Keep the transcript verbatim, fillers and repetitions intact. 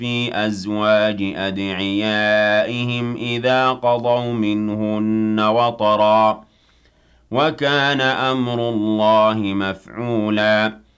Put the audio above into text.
في أزواج أدعيائهم إذا قضوا منهن وطرا ۚ وَكَانَ أَمْرُ اللَّهِ مَفْعُولًا